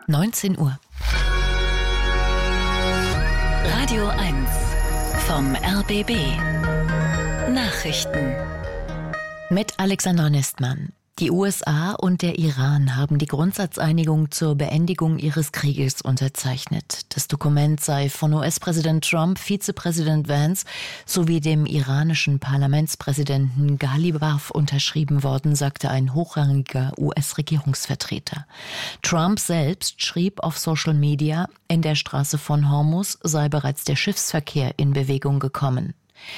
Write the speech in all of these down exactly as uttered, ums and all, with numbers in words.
neunzehn Uhr. Radio eins vom R B B. Nachrichten. Mit Alexander Nestmann. Die U S A und der Iran haben die Grundsatzeinigung zur Beendigung ihres Krieges unterzeichnet. Das Dokument sei von U S-Präsident Trump, Vizepräsident Vance sowie dem iranischen Parlamentspräsidenten Ghalibaf unterschrieben worden, sagte ein hochrangiger U S-Regierungsvertreter. Trump selbst schrieb auf Social Media, in der Straße von Hormuz sei bereits der Schiffsverkehr in Bewegung gekommen.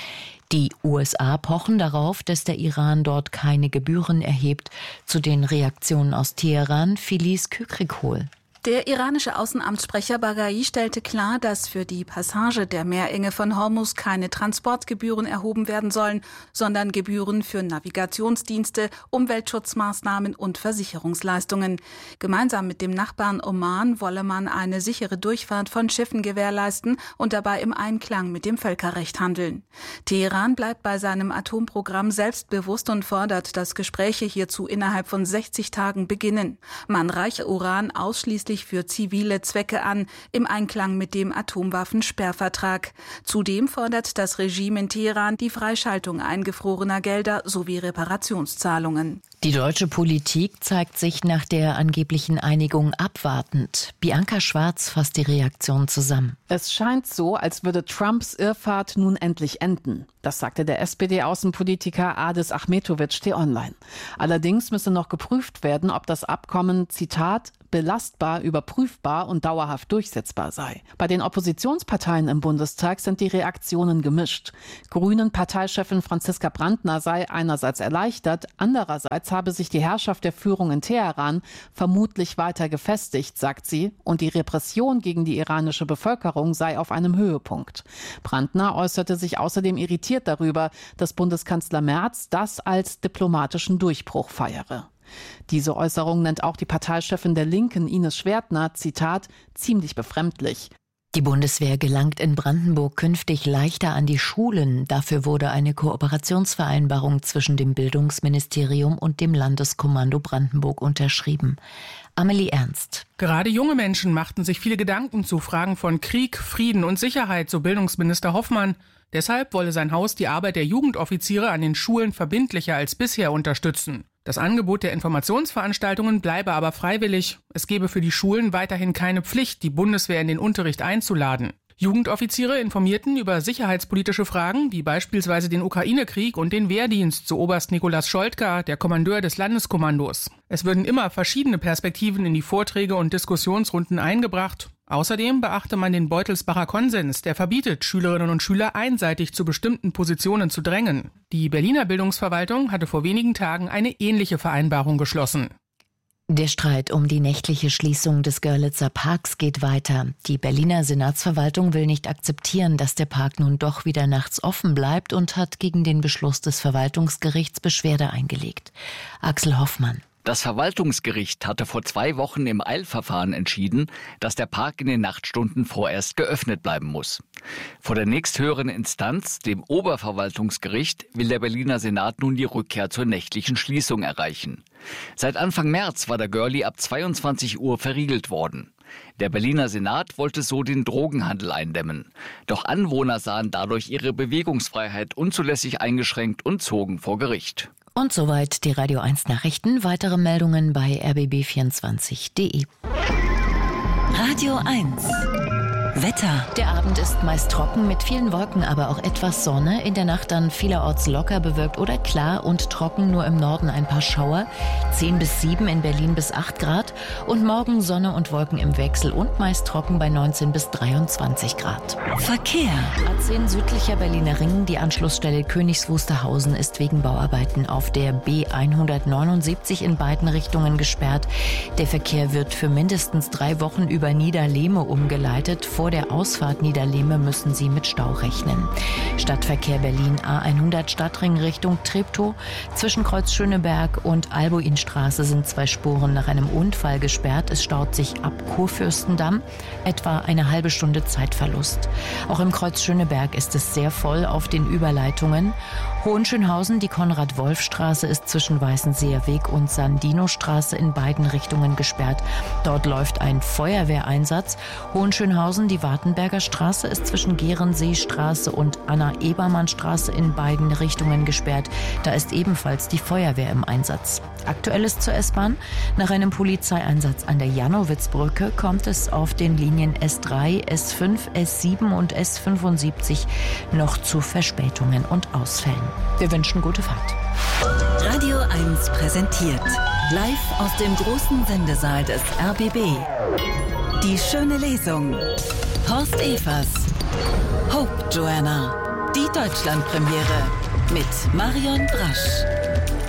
Die U S A pochen darauf, dass der Iran dort keine Gebühren erhebt. Zu den Reaktionen aus Teheran, Filiz Kükrikol. Der iranische Außenamtssprecher Baghai stellte klar, dass für die Passage der Meerenge von Hormuz keine Transportgebühren erhoben werden sollen, sondern Gebühren für Navigationsdienste, Umweltschutzmaßnahmen und Versicherungsleistungen. Gemeinsam mit dem Nachbarn Oman wolle man eine sichere Durchfahrt von Schiffen gewährleisten und dabei im Einklang mit dem Völkerrecht handeln. Teheran bleibt bei seinem Atomprogramm selbstbewusst und fordert, dass Gespräche hierzu innerhalb von sechzig Tagen beginnen. Man reiche Uran ausschließlich für zivile Zwecke an, im Einklang mit dem Atomwaffensperrvertrag. Zudem fordert das Regime in Teheran die Freischaltung eingefrorener Gelder sowie Reparationszahlungen. Die deutsche Politik zeigt sich nach der angeblichen Einigung abwartend. Bianca Schwarz fasst die Reaktion zusammen. Es scheint so, als würde Trumps Irrfahrt nun endlich enden. Das sagte der S P D-Außenpolitiker Adis Ahmetovic T-Online. Allerdings müsse noch geprüft werden, ob das Abkommen, Zitat, belastbar, überprüfbar und dauerhaft durchsetzbar sei. Bei den Oppositionsparteien im Bundestag sind die Reaktionen gemischt. Grünen-Parteichefin Franziska Brandner sei einerseits erleichtert, andererseits habe sich die Herrschaft der Führung in Teheran vermutlich weiter gefestigt, sagt sie, und die Repression gegen die iranische Bevölkerung sei auf einem Höhepunkt. Brandner äußerte sich außerdem irritiert darüber, dass Bundeskanzler Merz das als diplomatischen Durchbruch feiere. Diese Äußerung nennt auch die Parteichefin der Linken, Ines Schwertner, Zitat, ziemlich befremdlich. Die Bundeswehr gelangt in Brandenburg künftig leichter an die Schulen. Dafür wurde eine Kooperationsvereinbarung zwischen dem Bildungsministerium und dem Landeskommando Brandenburg unterschrieben. Amelie Ernst. Gerade junge Menschen machten sich viele Gedanken zu Fragen von Krieg, Frieden und Sicherheit, so Bildungsminister Hoffmann. Deshalb wolle sein Haus die Arbeit der Jugendoffiziere an den Schulen verbindlicher als bisher unterstützen. Das Angebot der Informationsveranstaltungen bleibe aber freiwillig. Es gebe für die Schulen weiterhin keine Pflicht, die Bundeswehr in den Unterricht einzuladen. Jugendoffiziere informierten über sicherheitspolitische Fragen, wie beispielsweise den Ukraine-Krieg und den Wehrdienst, so Oberst Nikolas Scholtka, der Kommandeur des Landeskommandos. Es würden immer verschiedene Perspektiven in die Vorträge und Diskussionsrunden eingebracht. Außerdem beachte man den Beutelsbacher Konsens, der verbietet, Schülerinnen und Schüler einseitig zu bestimmten Positionen zu drängen. Die Berliner Bildungsverwaltung hatte vor wenigen Tagen eine ähnliche Vereinbarung geschlossen. Der Streit um die nächtliche Schließung des Görlitzer Parks geht weiter. Die Berliner Senatsverwaltung will nicht akzeptieren, dass der Park nun doch wieder nachts offen bleibt und hat gegen den Beschluss des Verwaltungsgerichts Beschwerde eingelegt. Axel Hoffmann. Das Verwaltungsgericht hatte vor zwei Wochen im Eilverfahren entschieden, dass der Park in den Nachtstunden vorerst geöffnet bleiben muss. Vor der nächsthöheren Instanz, dem Oberverwaltungsgericht, will der Berliner Senat nun die Rückkehr zur nächtlichen Schließung erreichen. Seit Anfang März war der Görli ab zweiundzwanzig Uhr verriegelt worden. Der Berliner Senat wollte so den Drogenhandel eindämmen. Doch Anwohner sahen dadurch ihre Bewegungsfreiheit unzulässig eingeschränkt und zogen vor Gericht. Und soweit die Radio eins Nachrichten. Weitere Meldungen bei r b b vierundzwanzig punkt d e. Radio eins. Wetter. Der Abend ist meist trocken mit vielen Wolken, aber auch etwas Sonne. In der Nacht dann vielerorts locker bewölkt oder klar und trocken, nur im Norden ein paar Schauer. zehn bis sieben, in Berlin bis acht Grad. Und morgen Sonne und Wolken im Wechsel und meist trocken bei neunzehn bis dreiundzwanzig Grad. Verkehr. A zehn südlicher Berliner Ring, die Anschlussstelle Königs Wusterhausen ist wegen Bauarbeiten auf der B hundertneunundsiebzig in beiden Richtungen gesperrt. Der Verkehr wird für mindestens drei Wochen über Niederlehme umgeleitet. Vor der Ausfahrt Niederlehme müssen Sie mit Stau rechnen. Stadtverkehr Berlin A hundert Stadtring Richtung Treptow. Zwischen Kreuz Schöneberg und Albuinstraße sind zwei Spuren nach einem Unfall gesperrt. Es staut sich ab Kurfürstendamm. Etwa eine halbe Stunde Zeitverlust. Auch im Kreuz Schöneberg ist es sehr voll auf den Überleitungen. Hohenschönhausen, die Konrad-Wolf-Straße ist zwischen Weißenseer Weg und Sandino-Straße in beiden Richtungen gesperrt. Dort läuft ein Feuerwehreinsatz. Hohenschönhausen, die Wartenberger Straße ist zwischen Gerenseestraße und Anna-Ebermann-Straße in beiden Richtungen gesperrt. Da ist ebenfalls die Feuerwehr im Einsatz. Aktuelles zur S-Bahn. Nach einem Polizeieinsatz an der Jannowitzbrücke kommt es auf den Linien S drei, S fünf, S sieben und S fünfundsiebzig noch zu Verspätungen und Ausfällen. Wir wünschen gute Fahrt. Radio eins präsentiert. Live aus dem großen Sendesaal des R B B. Die schöne Lesung. Horst Evers. Hope Joanna. Die Deutschlandpremiere mit Marion Brasch.